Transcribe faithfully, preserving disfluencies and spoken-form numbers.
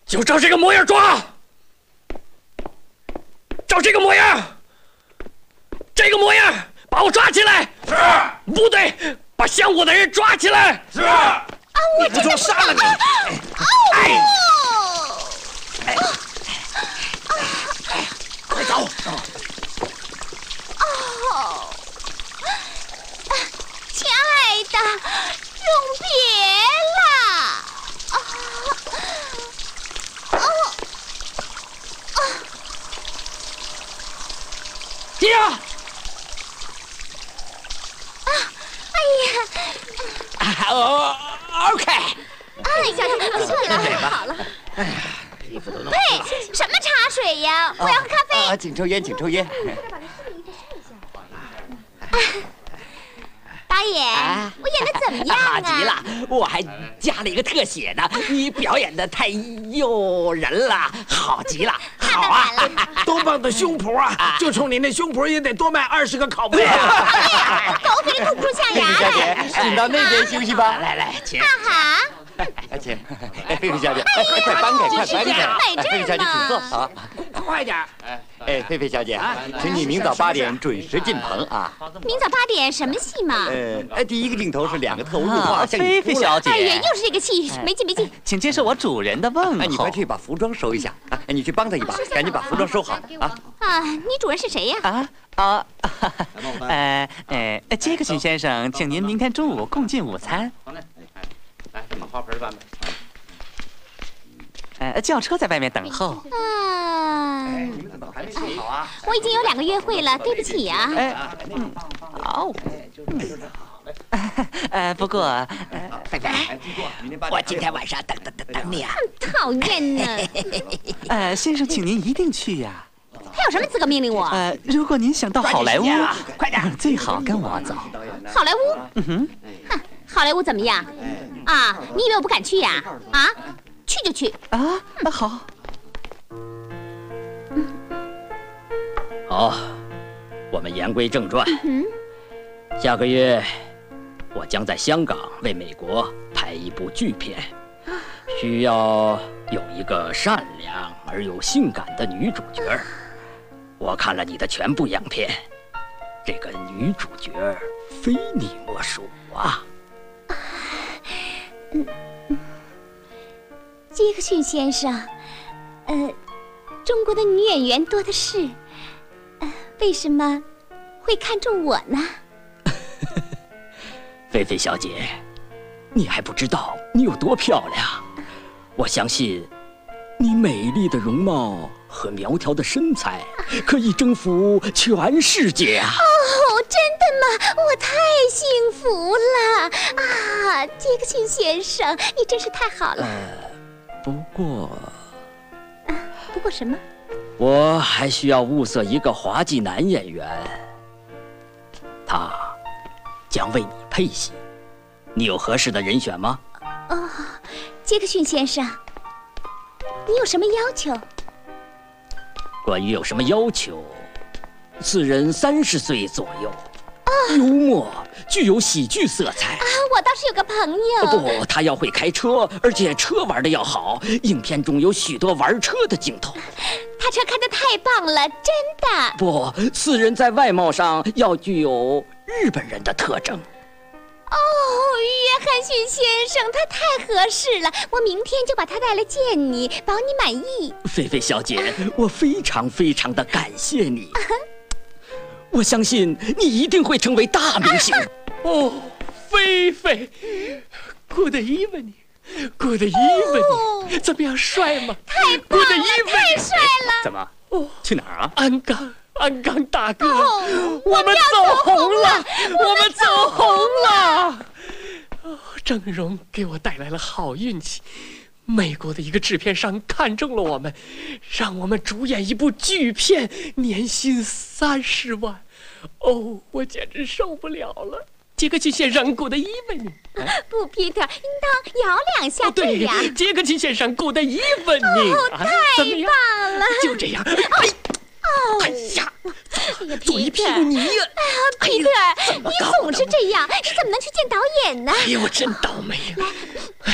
就照这个模样抓，照这个模样，这个模样，把我抓起来。 是。 不对，把想我的人抓起来。 是。啊， 我真的杀了你！ 哎！ 哎！快走！ 哦，亲爱的，永别了。啊哦啊！ 爹！啊！ 哎呀！ 哦 ，OK。 哎，小姐，你坐了，好了。 哎呀，衣服都弄。 嘿，什么茶水呀？我要喝咖啡。 啊，请抽烟，请抽烟。 导演，我演的怎么样啊？ 好极了，我还加了一个特写呢。你表演的太诱人了，好极了，好啊！ 多棒的胸脯啊！就冲你那胸脯，也得多卖二十个拷贝导啊！ 演，狗肥的吐不出象牙小来。 姐，请到那边休息吧。来来，请。 哈哈。 请，菲菲小姐，哎，快搬开，快搬开！菲菲小姐，请坐啊。 快点！ 哎，菲菲小姐，请你明早八点准时进棚啊。 明早八点什么戏嘛？ 呃，哎，第一个镜头是两个特务入画， 菲菲小姐， 哎呀，又是这个戏，没劲没劲。 请接受我主人的问候。 哎，你快去把服装收一下啊！哎，你去帮他一把，赶紧把服装收好啊！ 啊，你主人是谁呀？ 啊啊，呃呃，杰克逊先生，请您明天中午共进午餐。 来，把花盆搬搬。 呃，轿车在外面等候。 啊， 你们怎么还没收好啊？ 我已经有两个约会了，对不起呀。 哎，嗯，好。呃，不过，呃， 菲菲，我今天晚上等等等等你啊！ 讨厌呢。 呃，先生，请您一定去呀。 他有什么资格命令我？ 呃，如果您想到好莱坞， 快点， 最好跟我走。 好莱坞？ 嗯哼。 哼，好莱坞怎么样？啊，你以为我不敢去呀？啊，去就去。 啊，那好。 好，我们言归正传。 嗯， 下个月，我将在香港为美国拍一部巨片，需要有一个善良而又性感的女主角。我看了你的全部样片，这个女主角非你莫属啊！ 嗯，杰克逊先生，呃，中国的女演员多的是，呃，为什么会看中我呢？ 菲菲小姐，你还不知道你有多漂亮。我相信，你美丽的容貌和苗条的身材可以征服全世界啊！ 哦，真的吗？我太幸福了啊！杰克逊先生，你真是太好了。 呃，不过， 啊，不过什么？ 我还需要物色一个滑稽男演员，他将为你配戏。你有合适的人选吗？ 哦，杰克逊先生，你有什么要求？ 关于有什么要求，此人三十岁左右，幽默，具有喜剧色彩。 啊，我倒是有个朋友。 不，他要会开车，而且车玩的要好。影片中有许多玩车的镜头。 他车开得太棒了，真的。 不，此人在外貌上要具有日本人的特征。 哦，约翰逊先生，他太合适了，我明天就把他带来见你，保你满意。 菲菲小姐，我非常非常的感谢你。我相信你一定会成为大明星。哦，菲菲 ，Good evening，Good evening，怎么样，帅吗？ 太棒了，太帅了！ 怎么？哦，去哪儿啊？ 安刚。安刚大哥， 哦、 我们走红了，我们走红了。哦，郑荣给我带来了好运气，美国的一个制片商看中了我们，让我们主演一部巨片，年薪三十万。哦，我简直受不了了。杰克逊先生，Good evening。 不，皮特，应当摇两下， 哦、对呀。 杰克逊先生，Good evening。 哦，太棒了！ 就这样。哎。 哦， 哎呀， 哎呀， 做一屁股泥呀！ 哎呀，皮特，你总是这样，你怎么能去见导演呢？ 哎呀，我真倒霉呀！